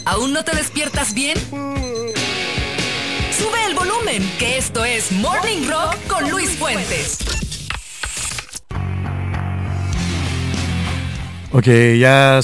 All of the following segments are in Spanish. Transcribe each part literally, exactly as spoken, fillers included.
¿Aún no te despiertas bien? Sube el volumen, que esto es Morning Rock con Luis Fuentes. Ok, ya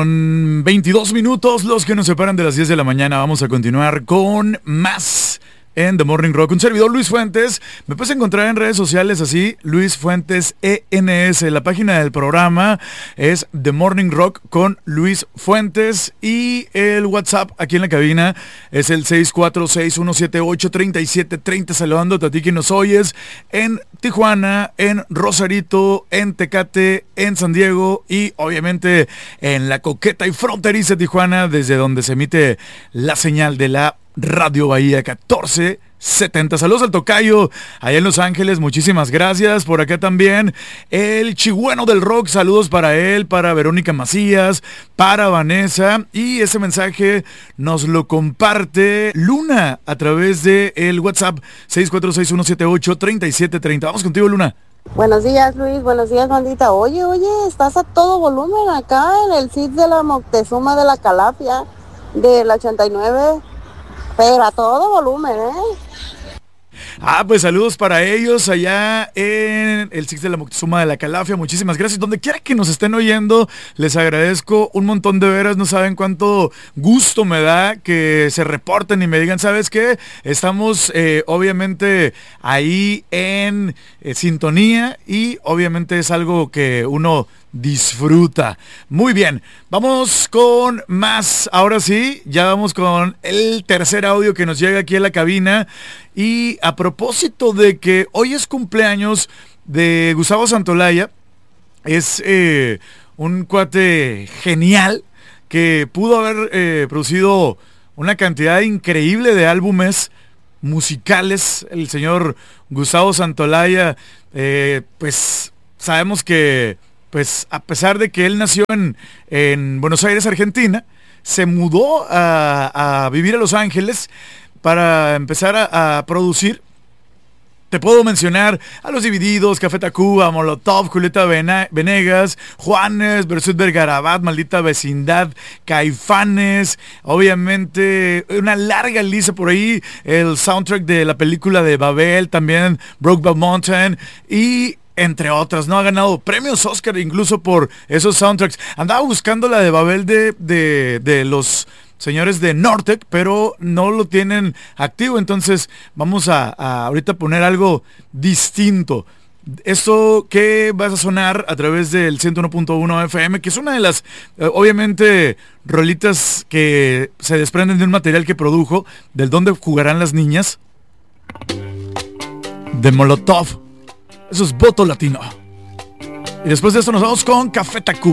son veintidós minutos los que nos separan de las diez de la mañana. Vamos a continuar con más en The Morning Rock. Un servidor, Luis Fuentes. Me puedes encontrar en redes sociales así, Luis Fuentes E N S. La página del programa es The Morning Rock con Luis Fuentes. Y el WhatsApp aquí en la cabina es el seis cuatro seis, uno siete ocho, tres siete tres cero. Saludándote a ti que nos oyes en Tijuana, en Rosarito, en Tecate, en San Diego y obviamente en la coqueta y fronteriza Tijuana, desde donde se emite la señal de la Radio Bahía catorce setenta. Saludos al tocayo allá en Los Ángeles, muchísimas gracias. Por acá también el chigüeno del rock, saludos para él, para Verónica Macías, para Vanessa, y ese mensaje nos lo comparte Luna a través de el WhatsApp seis cuatro seis, uno siete ocho, tres siete tres cero. Vamos contigo, Luna. Buenos días, Luis, buenos días, bandita. Oye, oye, estás a todo volumen acá en el sitio de la Moctezuma de la Calafia del ochenta y nueve. Pero a todo volumen, ¿eh? Ah, pues saludos para ellos allá en el Six de la Moctezuma de la Calafia. Muchísimas gracias. Donde quiera que nos estén oyendo, les agradezco un montón de veras. No saben cuánto gusto me da que se reporten y me digan, ¿sabes qué? Estamos eh, obviamente ahí en eh, sintonía y obviamente es algo que uno disfruta. Muy bien, vamos con más. Ahora sí, ya vamos con el tercer audio que nos llega aquí a la cabina. Y a propósito de que hoy es cumpleaños de Gustavo Santaolalla, es eh, un cuate genial que pudo haber eh, producido una cantidad increíble de álbumes musicales. El señor Gustavo Santaolalla, eh, pues sabemos que pues a pesar de que él nació en, en Buenos Aires, Argentina, se mudó a, a vivir a Los Ángeles para empezar a, a producir. Te puedo mencionar a Los Divididos, Café Tacuba, Molotov, Julieta Venegas, Juanes, Versus Vergarabat, Maldita Vecindad, Caifanes, obviamente una larga lista por ahí, el soundtrack de la película de Babel, también Brokeback Mountain y entre otras, ¿no? Ha ganado premios Oscar incluso por esos soundtracks. Andaba buscando la de Babel de, de, de los señores de Nortec, pero no lo tienen activo, entonces vamos a, a ahorita poner algo distinto. Esto que vas a sonar a través del ciento uno punto uno F M, que es una de las, eh, obviamente, rolitas que se desprenden de un material que produjo, del Dónde Jugarán las Niñas, de Molotov. Eso es Voto Latino. Y después de esto nos vamos con Café Tacuba.